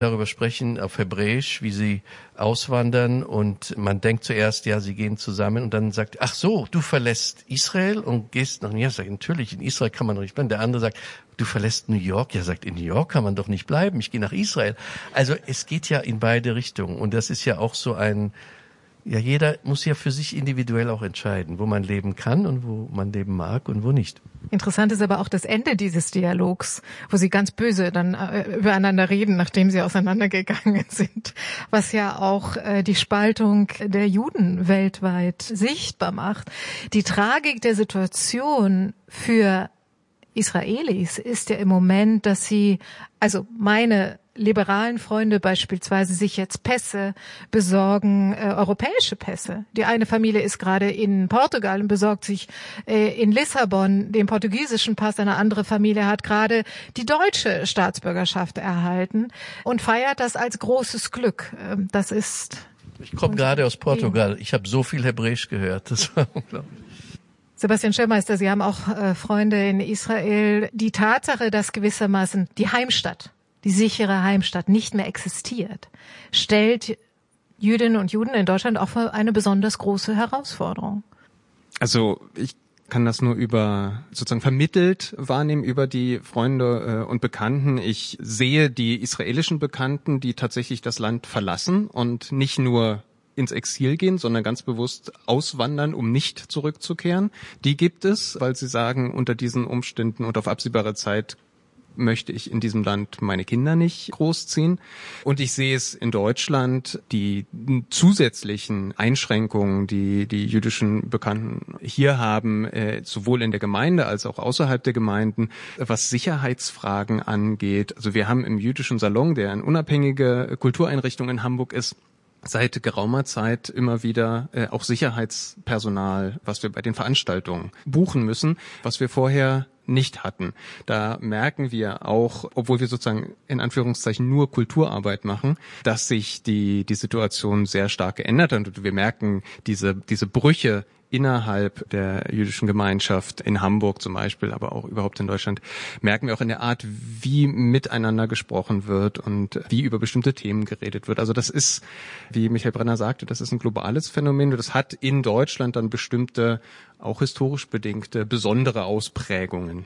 darüber sprechen auf Hebräisch, wie sie auswandern und man denkt zuerst, ja, sie gehen zusammen und dann sagt, ach so, du verlässt Israel und gehst nach, ja, sag ich, natürlich, in Israel kann man doch nicht bleiben. Der andere sagt, du verlässt New York, ja, sagt, in New York kann man doch nicht bleiben, ich gehe nach Israel. Also es geht ja in beide Richtungen und das ist ja auch so ja, jeder muss ja für sich individuell auch entscheiden, wo man leben kann und wo man leben mag und wo nicht. Interessant ist aber auch das Ende dieses Dialogs, wo sie ganz böse dann übereinander reden, nachdem sie auseinandergegangen sind, was ja auch die Spaltung der Juden weltweit sichtbar macht. Die Tragik der Situation für Israelis ist ja im Moment, dass sie, also meine liberalen Freunde beispielsweise, sich jetzt Pässe besorgen, europäische Pässe. Die eine Familie ist gerade in Portugal und besorgt sich in Lissabon den portugiesischen Pass. Eine andere Familie hat gerade die deutsche Staatsbürgerschaft erhalten und feiert das als großes Glück. Das ist... Ich komme gerade aus Portugal. Ich habe so viel Hebräisch gehört. Das war unglaublich. Sebastian Schirmeister, Sie haben auch Freunde in Israel. Die Tatsache, dass gewissermaßen die Heimstadt, die sichere Heimstadt nicht mehr existiert, stellt Jüdinnen und Juden in Deutschland auch vor eine besonders große Herausforderung. Also ich kann das nur sozusagen vermittelt wahrnehmen über die Freunde und Bekannten. Ich sehe die israelischen Bekannten, die tatsächlich das Land verlassen und nicht nur ins Exil gehen, sondern ganz bewusst auswandern, um nicht zurückzukehren. Die gibt es, weil sie sagen, unter diesen Umständen und auf absehbare Zeit möchte ich in diesem Land meine Kinder nicht großziehen. Und ich sehe es in Deutschland, die zusätzlichen Einschränkungen, die die jüdischen Bekannten hier haben, sowohl in der Gemeinde als auch außerhalb der Gemeinden, was Sicherheitsfragen angeht. Also wir haben im jüdischen Salon, der eine unabhängige Kultureinrichtung in Hamburg ist, seit geraumer Zeit immer wieder auch Sicherheitspersonal, was wir bei den Veranstaltungen buchen müssen, was wir vorher nicht hatten. Da merken wir auch, obwohl wir sozusagen in Anführungszeichen nur Kulturarbeit machen, dass sich die Situation sehr stark geändert hat. Und wir merken diese Brüche innerhalb der jüdischen Gemeinschaft in Hamburg zum Beispiel, aber auch überhaupt in Deutschland, merken wir auch in der Art, wie miteinander gesprochen wird und wie über bestimmte Themen geredet wird. Also das ist, wie Michael Brenner sagte, das ist ein globales Phänomen. Das hat in Deutschland dann bestimmte, auch historisch bedingte, besondere Ausprägungen.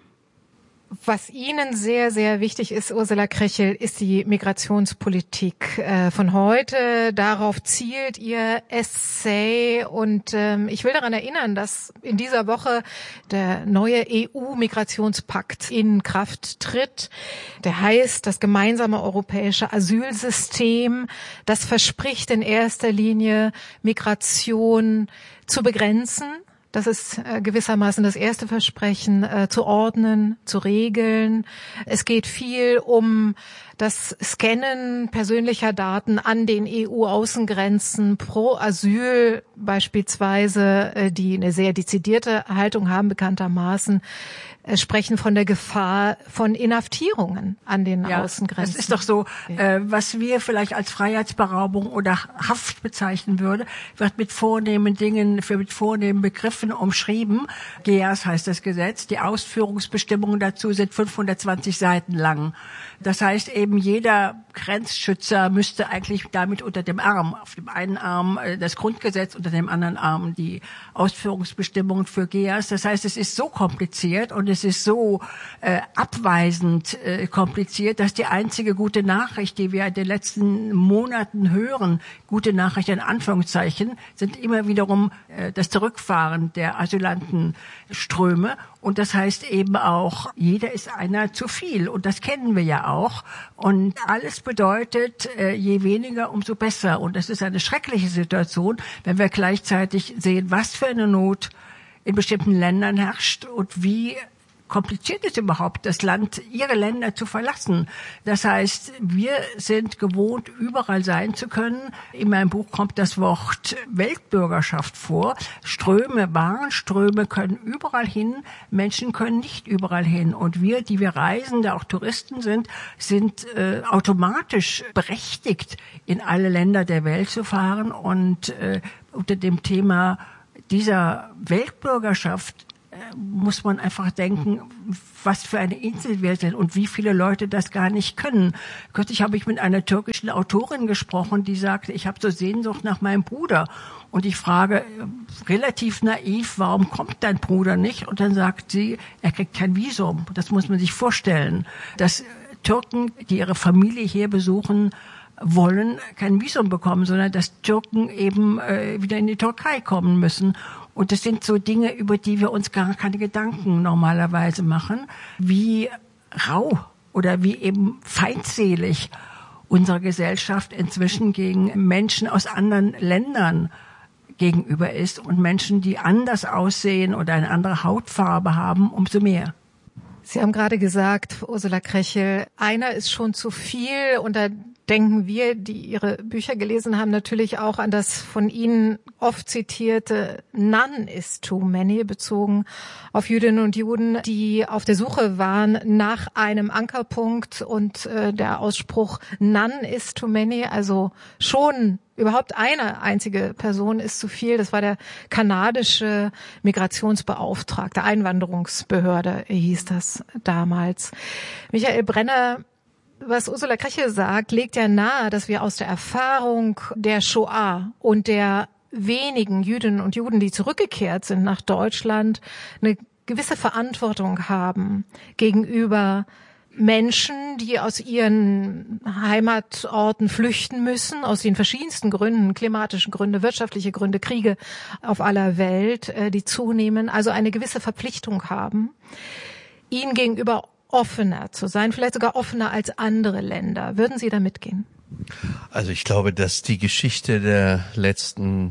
Was Ihnen sehr, sehr wichtig ist, Ursula Krechel, ist die Migrationspolitik von heute. Darauf zielt Ihr Essay und ich will daran erinnern, dass in dieser Woche der neue EU-Migrationspakt in Kraft tritt. Der heißt das gemeinsame europäische Asylsystem. Das verspricht in erster Linie, Migration zu begrenzen. Das ist gewissermaßen das erste Versprechen, zu ordnen, zu regeln. Es geht viel um das Scannen persönlicher Daten an den EU-Außengrenzen pro Asyl beispielsweise, die eine sehr dezidierte Haltung haben, bekanntermaßen, sprechen von der Gefahr von Inhaftierungen an den Außengrenzen. Das ist doch so, was wir vielleicht als Freiheitsberaubung oder Haft bezeichnen würde, wird mit vornehmen Dingen, mit vornehmen Begriffen umschrieben. GEAS heißt das Gesetz. Die Ausführungsbestimmungen dazu sind 520 Seiten lang. Das heißt eben, jeder Grenzschützer müsste eigentlich damit unter dem Arm, auf dem einen Arm das Grundgesetz, unter dem anderen Arm die Ausführungsbestimmungen für GEAS. Das heißt, es ist so kompliziert und es ist so abweisend kompliziert, dass die einzige gute Nachricht, die wir in den letzten Monaten hören, gute Nachricht in Anführungszeichen, sind immer wiederum das Zurückfahren der Asylantenströme. Und das heißt eben auch, jeder ist einer zu viel. Und das kennen wir ja auch. Und alles bedeutet, je weniger, umso besser. Und das ist eine schreckliche Situation, wenn wir gleichzeitig sehen, was für eine Not in bestimmten Ländern herrscht und wie kompliziert ist überhaupt, das Land, ihre Länder zu verlassen. Das heißt, wir sind gewohnt, überall sein zu können. In meinem Buch kommt das Wort Weltbürgerschaft vor. Ströme, Warenströme können überall hin, Menschen können nicht überall hin. Und wir, die wir Reisende, auch Touristen sind automatisch berechtigt, in alle Länder der Welt zu fahren. Und unter dem Thema dieser Weltbürgerschaft muss man einfach denken, was für eine Insel wir sind und wie viele Leute das gar nicht können. Kürzlich habe ich mit einer türkischen Autorin gesprochen, die sagte, ich habe so Sehnsucht nach meinem Bruder. Und ich frage relativ naiv, warum kommt dein Bruder nicht? Und dann sagt sie, er kriegt kein Visum. Das muss man sich vorstellen. Dass Türken, die ihre Familie hier besuchen wollen, kein Visum bekommen, sondern dass Türken eben wieder in die Türkei kommen müssen. Und das sind so Dinge, über die wir uns gar keine Gedanken normalerweise machen, wie rau oder wie eben feindselig unsere Gesellschaft inzwischen gegen Menschen aus anderen Ländern gegenüber ist und Menschen, die anders aussehen oder eine andere Hautfarbe haben, umso mehr. Sie haben gerade gesagt, Ursula Krechel, einer ist schon zu viel und da denken wir, die Ihre Bücher gelesen haben, natürlich auch an das von Ihnen oft zitierte None is too many, bezogen auf Jüdinnen und Juden, die auf der Suche waren nach einem Ankerpunkt und der Ausspruch None is too many, also schon überhaupt eine einzige Person ist zu viel. Das war der kanadische Migrationsbeauftragte, Einwanderungsbehörde hieß das damals. Michael Brenner, was Ursula Krechel sagt, legt ja nahe, dass wir aus der Erfahrung der Shoah und der wenigen Jüdinnen und Juden, die zurückgekehrt sind nach Deutschland, eine gewisse Verantwortung haben gegenüber Menschen, die aus ihren Heimatorten flüchten müssen, aus den verschiedensten Gründen, klimatischen Gründe, wirtschaftliche Gründe, Kriege auf aller Welt, die zunehmen, also eine gewisse Verpflichtung haben, ihnen gegenüber offener zu sein, vielleicht sogar offener als andere Länder. Würden Sie da mitgehen? Also ich glaube, dass die Geschichte der letzten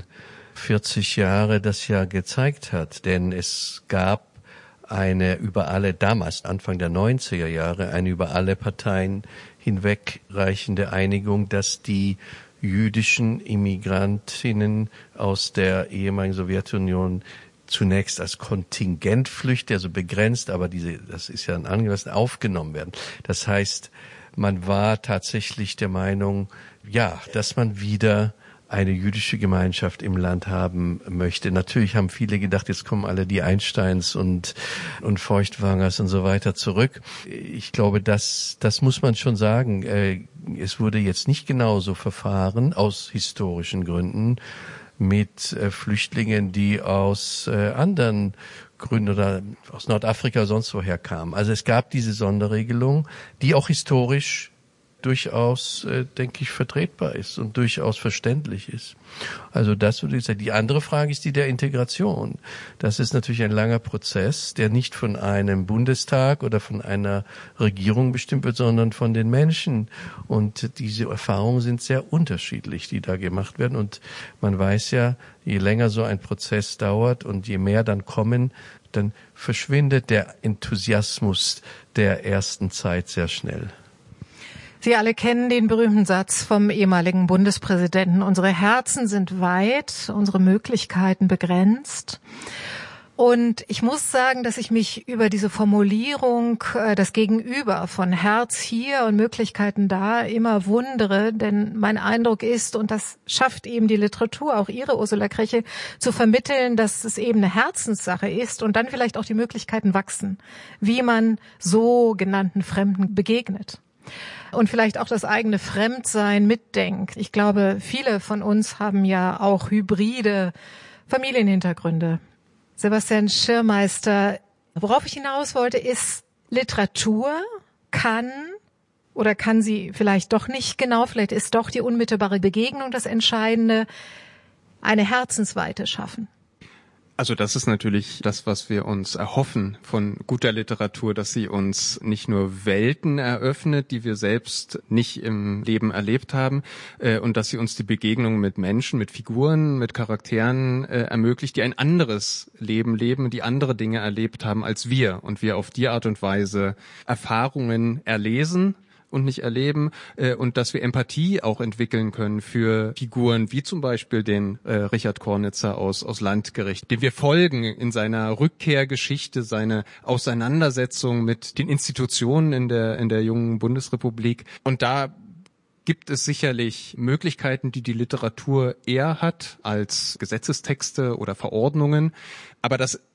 40 Jahre das ja gezeigt hat, denn es gab eine über alle, damals Anfang der 90er Jahre, eine über alle Parteien hinwegreichende Einigung, dass die jüdischen Immigrantinnen aus der ehemaligen Sowjetunion zunächst als Kontingentflüchtlinge, also begrenzt, aber das ist ja ein angemessen, aufgenommen werden. Das heißt, man war tatsächlich der Meinung, ja, dass man wieder eine jüdische Gemeinschaft im Land haben möchte. Natürlich haben viele gedacht, jetzt kommen alle die Einsteins und Feuchtwangers und so weiter zurück. Ich glaube, das muss man schon sagen. Es wurde jetzt nicht genauso verfahren, aus historischen Gründen, mit Flüchtlingen, die aus anderen Gründen oder aus Nordafrika oder sonst woher kamen. Also es gab diese Sonderregelung, die auch historisch durchaus, denke ich, vertretbar ist und durchaus verständlich ist. Also das würde ich sagen. Die andere Frage ist die der Integration. Das ist natürlich ein langer Prozess, der nicht von einem Bundestag oder von einer Regierung bestimmt wird, sondern von den Menschen. Und diese Erfahrungen sind sehr unterschiedlich, die da gemacht werden. Und man weiß ja, je länger so ein Prozess dauert und je mehr dann kommen, dann verschwindet der Enthusiasmus der ersten Zeit sehr schnell. Sie alle kennen den berühmten Satz vom ehemaligen Bundespräsidenten. Unsere Herzen sind weit, unsere Möglichkeiten begrenzt. Und ich muss sagen, dass ich mich über diese Formulierung, das Gegenüber von Herz hier und Möglichkeiten da, immer wundere. Denn mein Eindruck ist, und das schafft eben die Literatur, auch Ihre Ursula Krechel, zu vermitteln, dass es eben eine Herzenssache ist und dann vielleicht auch die Möglichkeiten wachsen, wie man so genannten Fremden begegnet. Und vielleicht auch das eigene Fremdsein mitdenkt. Ich glaube, viele von uns haben ja auch hybride Familienhintergründe. Sebastian Schirmeister, worauf ich hinaus wollte, ist, Literatur kann sie vielleicht doch nicht genau, vielleicht ist doch die unmittelbare Begegnung das Entscheidende, eine Herzensweite schaffen. Also das ist natürlich das, was wir uns erhoffen von guter Literatur, dass sie uns nicht nur Welten eröffnet, die wir selbst nicht im Leben erlebt haben, und dass sie uns die Begegnung mit Menschen, mit Figuren, mit Charakteren ermöglicht, die ein anderes Leben leben, die andere Dinge erlebt haben als wir und wir auf die Art und Weise Erfahrungen erlesen und nicht erleben, und dass wir Empathie auch entwickeln können für Figuren wie zum Beispiel den Richard Kornitzer aus Landgericht, dem wir folgen in seiner Rückkehrgeschichte, seine Auseinandersetzung mit den Institutionen in der jungen Bundesrepublik. Und da gibt es sicherlich Möglichkeiten, die Literatur eher hat als Gesetzestexte oder Verordnungen, aber das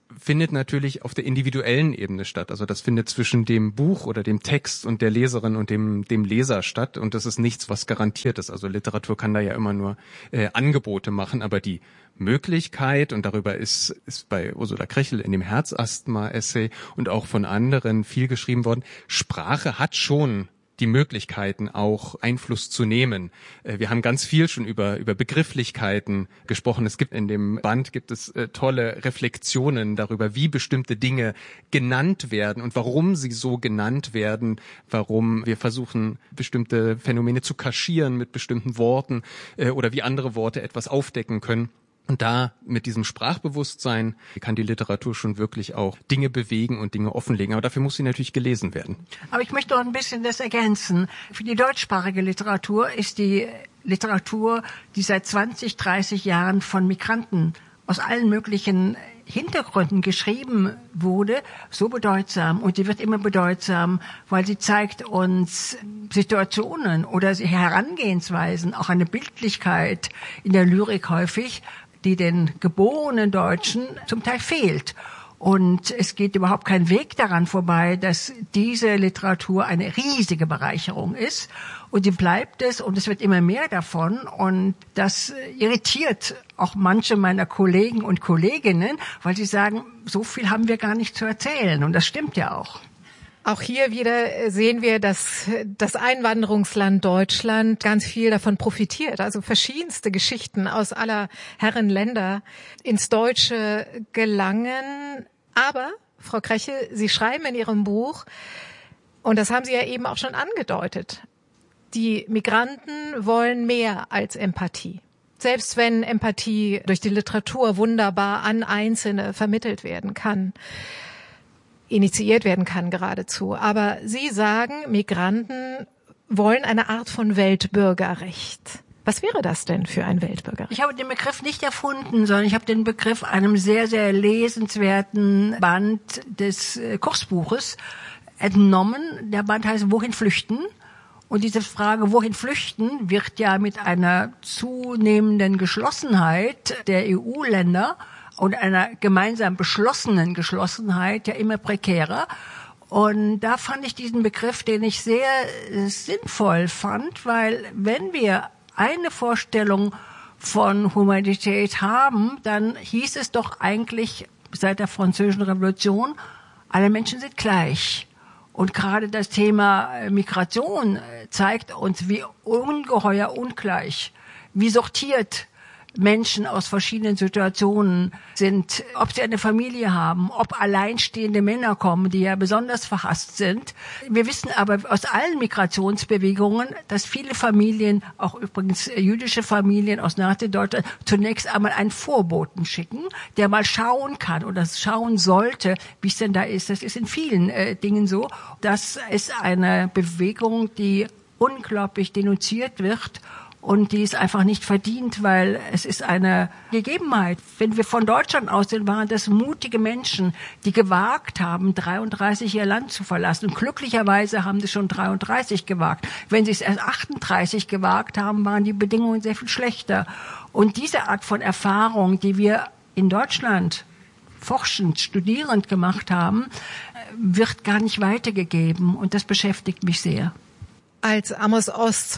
findet natürlich auf der individuellen Ebene statt. Also das findet zwischen dem Buch oder dem Text und der Leserin und dem Leser statt. Und das ist nichts, was garantiert ist. Also Literatur kann da ja immer nur Angebote machen, aber die Möglichkeit, und darüber ist bei Ursula Krechel in dem Herzasthma-Essay und auch von anderen viel geschrieben worden, Sprache hat schon die Möglichkeiten, auch Einfluss zu nehmen. Wir haben ganz viel schon über Begrifflichkeiten gesprochen. Es gibt in dem Band tolle Reflexionen darüber, wie bestimmte Dinge genannt werden und warum sie so genannt werden, warum wir versuchen, bestimmte Phänomene zu kaschieren mit bestimmten Worten oder wie andere Worte etwas aufdecken können. Und da mit diesem Sprachbewusstsein kann die Literatur schon wirklich auch Dinge bewegen und Dinge offenlegen. Aber dafür muss sie natürlich gelesen werden. Aber ich möchte noch ein bisschen das ergänzen. Für die deutschsprachige Literatur ist die Literatur, die seit 20, 30 Jahren von Migranten aus allen möglichen Hintergründen geschrieben wurde, so bedeutsam. Und die wird immer bedeutsam, weil sie zeigt uns Situationen oder Herangehensweisen, auch eine Bildlichkeit in der Lyrik häufig, die den geborenen Deutschen zum Teil fehlt. Und es geht überhaupt kein Weg daran vorbei, dass diese Literatur eine riesige Bereicherung ist. Und die bleibt es und es wird immer mehr davon. Und das irritiert auch manche meiner Kollegen und Kolleginnen, weil sie sagen, so viel haben wir gar nicht zu erzählen. Und das stimmt ja auch. Auch hier wieder sehen wir, dass das Einwanderungsland Deutschland ganz viel davon profitiert. Also verschiedenste Geschichten aus aller Herren Länder ins Deutsche gelangen. Aber, Frau Krechel, Sie schreiben in Ihrem Buch, und das haben Sie ja eben auch schon angedeutet, die Migranten wollen mehr als Empathie. Selbst wenn Empathie durch die Literatur wunderbar an Einzelne vermittelt werden kann, initiiert werden kann geradezu. Aber Sie sagen, Migranten wollen eine Art von Weltbürgerrecht. Was wäre das denn für ein Weltbürgerrecht? Ich habe den Begriff nicht erfunden, sondern ich habe den Begriff einem sehr, sehr lesenswerten Band des Kursbuches entnommen. Der Band heißt Wohin flüchten? Und diese Frage, wohin flüchten, wird ja mit einer zunehmenden Geschlossenheit der EU-Länder und einer gemeinsam beschlossenen Geschlossenheit ja immer prekärer. Und da fand ich diesen Begriff, den ich sehr sinnvoll fand, weil wenn wir eine Vorstellung von Humanität haben, dann hieß es doch eigentlich seit der Französischen Revolution, alle Menschen sind gleich. Und gerade das Thema Migration zeigt uns, wie ungeheuer ungleich, wie sortiert Menschen aus verschiedenen Situationen sind, ob sie eine Familie haben, ob alleinstehende Männer kommen, die ja besonders verhasst sind. Wir wissen aber aus allen Migrationsbewegungen, dass viele Familien, auch übrigens jüdische Familien aus Nazi-Deutschland, zunächst einmal einen Vorboten schicken, der mal schauen kann oder schauen sollte, wie es denn da ist. Das ist in vielen Dingen so. Das ist eine Bewegung, die unglaublich denunziert wird. Und die ist einfach nicht verdient, weil es ist eine Gegebenheit. Wenn wir von Deutschland aussehen, waren das mutige Menschen, die gewagt haben, 33 ihr Land zu verlassen. Und glücklicherweise haben sie schon 33 gewagt. Wenn sie es erst 38 gewagt haben, waren die Bedingungen sehr viel schlechter. Und diese Art von Erfahrung, die wir in Deutschland forschend, studierend gemacht haben, wird gar nicht weitergegeben. Und das beschäftigt mich sehr. Als Amos Oz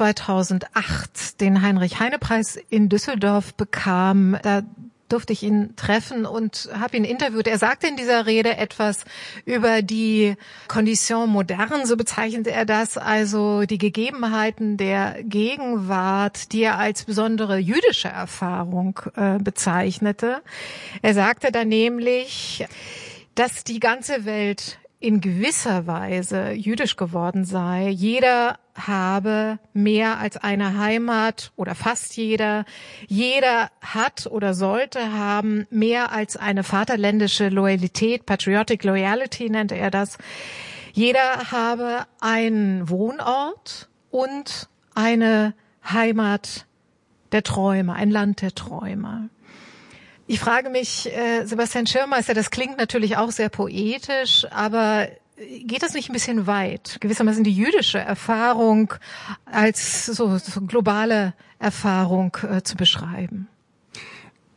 2008 den Heinrich-Heine-Preis in Düsseldorf bekam, da durfte ich ihn treffen und habe ihn interviewt. Er sagte in dieser Rede etwas über die Condition moderne, so bezeichnete er das, also die Gegebenheiten der Gegenwart, die er als besondere jüdische Erfahrung bezeichnete. Er sagte dann nämlich, dass die ganze Welt in gewisser Weise jüdisch geworden sei. Jeder habe mehr als eine Heimat oder fast jeder. Jeder hat oder sollte haben mehr als eine vaterländische Loyalität, Patriotic Loyalty nannte er das. Jeder habe einen Wohnort und eine Heimat der Träume, ein Land der Träume. Ich frage mich, Sebastian Schirmeister, das klingt natürlich auch sehr poetisch, aber geht das nicht ein bisschen weit, gewissermaßen die jüdische Erfahrung als so globale Erfahrung zu beschreiben?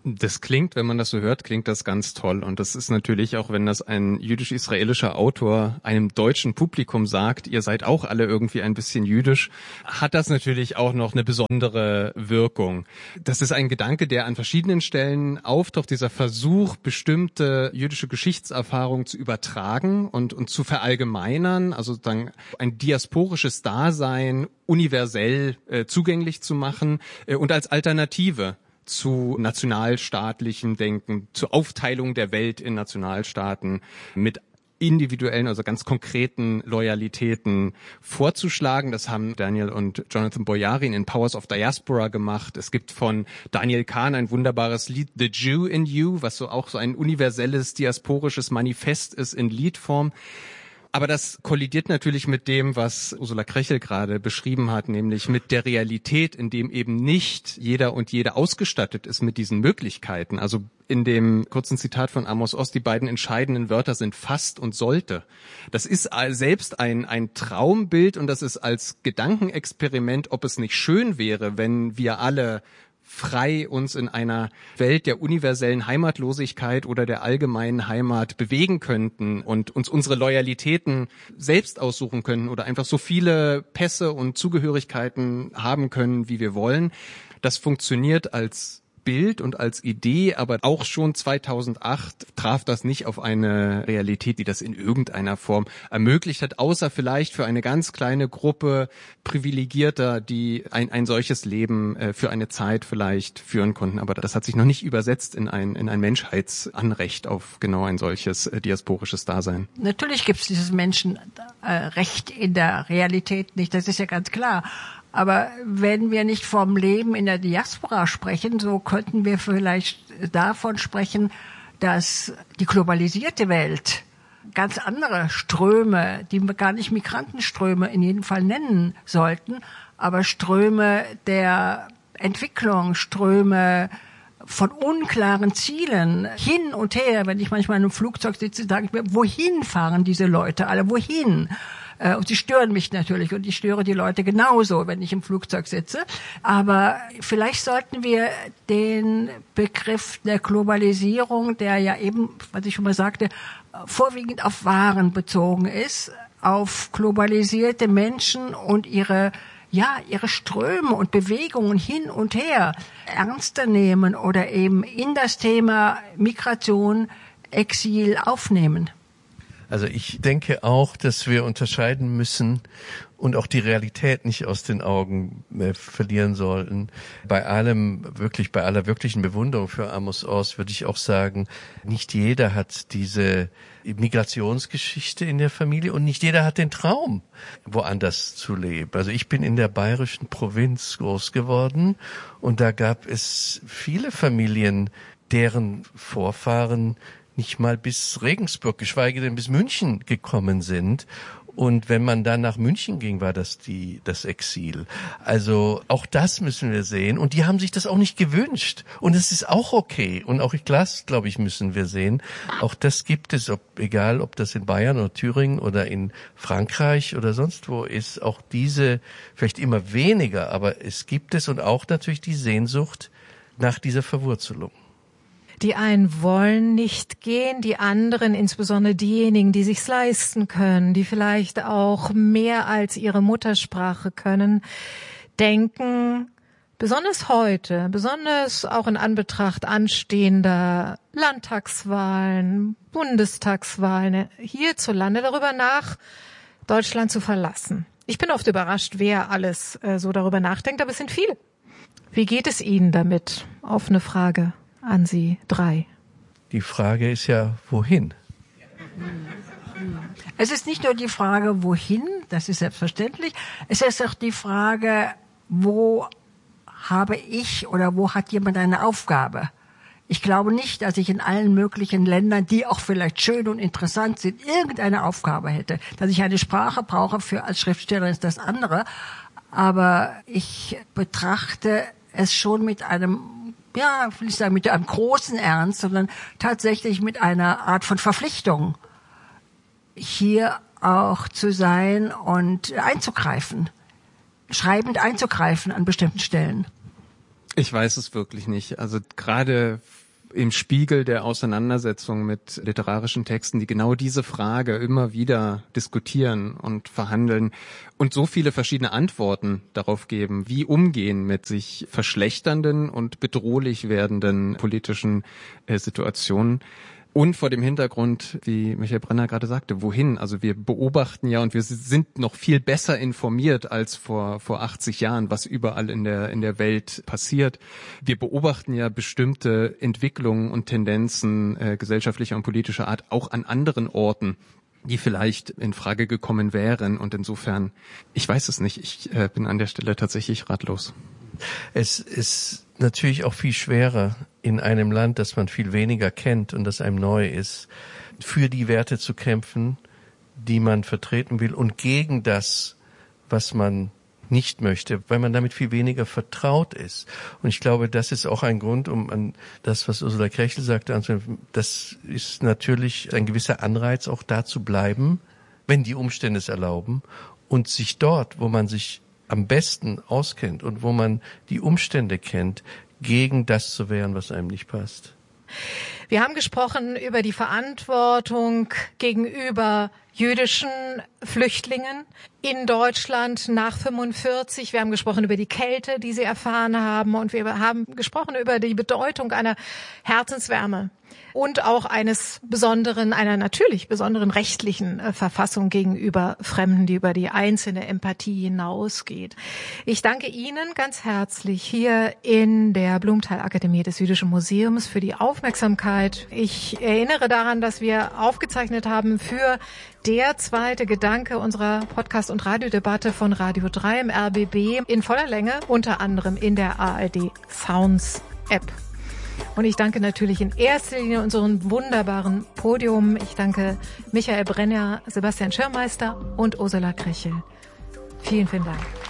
Das klingt, wenn man das so hört, klingt das ganz toll. Und das ist natürlich auch, wenn das ein jüdisch-israelischer Autor einem deutschen Publikum sagt, ihr seid auch alle irgendwie ein bisschen jüdisch, hat das natürlich auch noch eine besondere Wirkung. Das ist ein Gedanke, der an verschiedenen Stellen auftaucht, dieser Versuch, bestimmte jüdische Geschichtserfahrungen zu übertragen und zu verallgemeinern, also dann ein diasporisches Dasein universell zugänglich zu machen und als Alternative zu nationalstaatlichem Denken, zur Aufteilung der Welt in Nationalstaaten mit individuellen, also ganz konkreten Loyalitäten vorzuschlagen. Das haben Daniel und Jonathan Boyarin in Powers of Diaspora gemacht. Es gibt von Daniel Kahn ein wunderbares Lied, The Jew in You, was auch so ein universelles diasporisches Manifest ist in Liedform. Aber das kollidiert natürlich mit dem, was Ursula Krechel gerade beschrieben hat, nämlich mit der Realität, in dem eben nicht jeder und jede ausgestattet ist mit diesen Möglichkeiten. Also in dem kurzen Zitat von Amos Oz, die beiden entscheidenden Wörter sind fast und sollte. Das ist selbst ein Traumbild und das ist als Gedankenexperiment, ob es nicht schön wäre, wenn wir alle frei uns in einer Welt der universellen Heimatlosigkeit oder der allgemeinen Heimat bewegen könnten und uns unsere Loyalitäten selbst aussuchen können oder einfach so viele Pässe und Zugehörigkeiten haben können, wie wir wollen. Das funktioniert als Bild und als Idee, aber auch schon 2008 traf das nicht auf eine Realität, die das in irgendeiner Form ermöglicht hat, außer vielleicht für eine ganz kleine Gruppe Privilegierter, die ein solches Leben für eine Zeit vielleicht führen konnten. Aber das hat sich noch nicht übersetzt in ein Menschheitsanrecht auf genau ein solches diasporisches Dasein. Natürlich gibt es dieses Menschenrecht in der Realität nicht, das ist ja ganz klar. Aber wenn wir nicht vom Leben in der Diaspora sprechen, so könnten wir vielleicht davon sprechen, dass die globalisierte Welt ganz andere Ströme, die wir gar nicht Migrantenströme in jedem Fall nennen sollten, aber Ströme der Entwicklung, Ströme von unklaren Zielen, hin und her. Wenn ich manchmal in einem Flugzeug sitze, sage ich mir, wohin fahren diese Leute alle, wohin? Und sie stören mich natürlich und ich störe die Leute genauso, wenn ich im Flugzeug sitze. Aber vielleicht sollten wir den Begriff der Globalisierung, der ja eben, was ich schon mal sagte, vorwiegend auf Waren bezogen ist, auf globalisierte Menschen und ihre Ströme und Bewegungen hin und her ernster nehmen oder eben in das Thema Migration, Exil aufnehmen. Also ich denke auch, dass wir unterscheiden müssen und auch die Realität nicht aus den Augen verlieren sollten. Bei aller wirklichen Bewunderung für Amos Oz würde ich auch sagen, nicht jeder hat diese Migrationsgeschichte in der Familie und nicht jeder hat den Traum, woanders zu leben. Also ich bin in der bayerischen Provinz groß geworden und da gab es viele Familien, deren Vorfahren nicht mal bis Regensburg, geschweige denn bis München gekommen sind. Und wenn man dann nach München ging, war das das Exil. Also auch das müssen wir sehen. Und die haben sich das auch nicht gewünscht. Und es ist auch okay. Und auch das, glaube ich, müssen wir sehen. Auch das gibt es, egal ob das in Bayern oder Thüringen oder in Frankreich oder sonst wo ist. Auch diese, vielleicht immer weniger, aber es gibt es und auch natürlich die Sehnsucht nach dieser Verwurzelung. Die einen wollen nicht gehen, die anderen, insbesondere diejenigen, die sich's leisten können, die vielleicht auch mehr als ihre Muttersprache können, denken, besonders heute, besonders auch in Anbetracht anstehender Landtagswahlen, Bundestagswahlen hierzulande darüber nach, Deutschland zu verlassen. Ich bin oft überrascht, wer alles so darüber nachdenkt, aber es sind viele. Wie geht es Ihnen damit? Offene Frage an Sie drei. Die Frage ist ja, wohin? Es ist nicht nur die Frage, wohin, das ist selbstverständlich. Es ist auch die Frage, wo habe ich oder wo hat jemand eine Aufgabe? Ich glaube nicht, dass ich in allen möglichen Ländern, die auch vielleicht schön und interessant sind, irgendeine Aufgabe hätte. Dass ich eine Sprache brauche als Schriftsteller ist das andere. Aber ich betrachte es schon mit einem, ich will nicht sagen mit einem großen Ernst, sondern tatsächlich mit einer Art von Verpflichtung, hier auch zu sein und einzugreifen, schreibend einzugreifen an bestimmten Stellen. Ich weiß es wirklich nicht. Also gerade im Spiegel der Auseinandersetzung mit literarischen Texten, die genau diese Frage immer wieder diskutieren und verhandeln und so viele verschiedene Antworten darauf geben, wie umgehen mit sich verschlechternden und bedrohlich werdenden politischen Situationen. Und vor dem Hintergrund, wie Michael Brenner gerade sagte, wohin? Also wir beobachten ja und wir sind noch viel besser informiert als vor 80 Jahren, was überall in der Welt passiert. Wir beobachten ja bestimmte Entwicklungen und Tendenzen gesellschaftlicher und politischer Art auch an anderen Orten, die vielleicht in Frage gekommen wären. Und insofern, ich weiß es nicht. Ich bin an der Stelle tatsächlich ratlos. Es ist natürlich auch viel schwerer, in einem Land, das man viel weniger kennt und das einem neu ist, für die Werte zu kämpfen, die man vertreten will und gegen das, was man nicht möchte, weil man damit viel weniger vertraut ist. Und ich glaube, das ist auch ein Grund, um an das, was Ursula Krechel sagte, das ist natürlich ein gewisser Anreiz, auch da zu bleiben, wenn die Umstände es erlauben und sich dort, wo man sich am besten auskennt und wo man die Umstände kennt, gegen das zu wehren, was einem nicht passt. Wir haben gesprochen über die Verantwortung gegenüber jüdischen Flüchtlingen in Deutschland nach 45. Wir haben gesprochen über die Kälte, die sie erfahren haben. Und wir haben gesprochen über die Bedeutung einer Herzenswärme und auch einer natürlich besonderen rechtlichen Verfassung gegenüber Fremden, die über die einzelne Empathie hinausgeht. Ich danke Ihnen ganz herzlich hier in der Blumenthal-Akademie des Jüdischen Museums für die Aufmerksamkeit. Ich erinnere daran, dass wir aufgezeichnet haben für der zweite Gedanke unserer Podcast- und Radiodebatte von Radio 3 im RBB in voller Länge, unter anderem in der ARD Sounds App. Und ich danke natürlich in erster Linie unserem wunderbaren Podium. Ich danke Michael Brenner, Sebastian Schirmeister und Ursula Krechel. Vielen, vielen Dank.